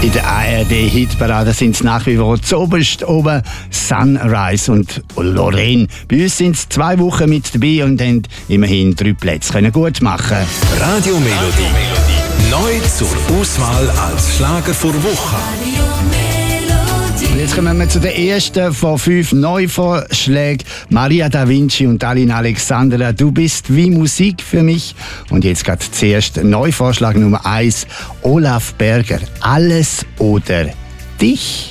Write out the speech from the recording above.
In der ARD-Hitparade sind es nach wie vor zuoberst oben Sunrise und Lorraine. Bei uns sind es 2 Wochen mit dabei und haben immerhin 3 Plätze können gut machen. Radio Melodie. Neu zur Auswahl als Schlager vor Woche. Und jetzt kommen wir zu der ersten von 5 Neuvorschlägen. Maria Da Vinci und Alina Alexandra, du bist wie Musik für mich. Und jetzt gerade zuerst Neuvorschlag Nummer 1, Olaf Berger, Alles oder dich.